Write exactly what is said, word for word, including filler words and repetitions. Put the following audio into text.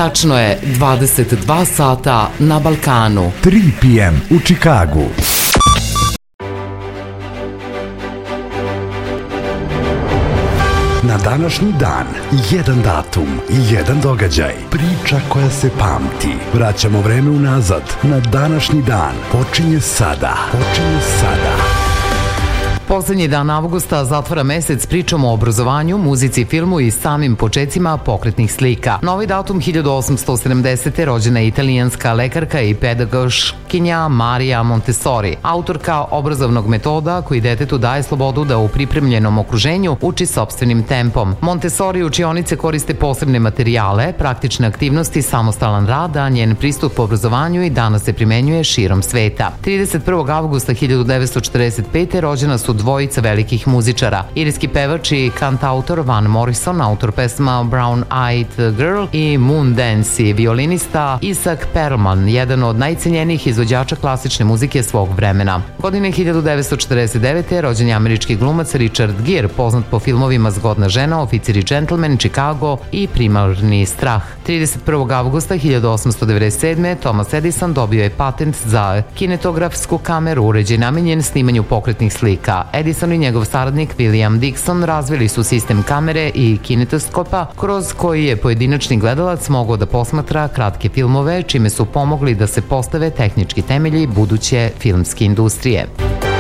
Tačno je dvadeset dva sata na Balkanu. tri p m u Čikagu. Na današnji dan, jedan datum, jedan događaj, priča koja se pamti. Vraćamo vreme unazad. Na današnji dan počinje sada. Počinje sada. Poslednji dan avgusta zatvara mesec pričom o obrazovanju, muzici, filmu i samim počecima pokretnih slika. Na ovaj datum hiljadu osamsto sedamdesete. rođena je italijanska lekarka i pedagoškinja Marija Montessori, autorka obrazovnog metoda koji detetu daje slobodu da u pripremljenom okruženju uči sopstvenim tempom. Montessori učionice koriste posebne materijale, praktične aktivnosti, samostalan rad, a njen pristup obrazovanju i danas se primenjuje širom sveta. trideset prvog avgusta hiljadu devetsto četrdeset pete. rođena su dvojica velikih muzičara. Irski pevač i kantautor Van Morrison, autor pesma Brown Eyed Girl i Moon Dance, i violinista Isaac Perlman, jedan od najcenjenijih izvođača klasične muzike svog vremena. Godine hiljadu devetsto četrdeset devete. rođen je američki glumac Richard Gere, poznat po filmovima Zgodna žena, Oficir i džentlmen, Chicago i Primarni strah. trideset prvog avgusta hiljadu osamsto devedeset sedme. Thomas Edison dobio je patent za kinetografsku kameru, uređaj namenjen snimanju pokretnih slika. Edison i njegov saradnik William Dickson razvili su sistem kamere i kinetoskopa kroz koji je pojedinačni gledalac mogao da posmatra kratke filmove, čime su pomogli da se postave tehnički temelji buduće filmske industrije.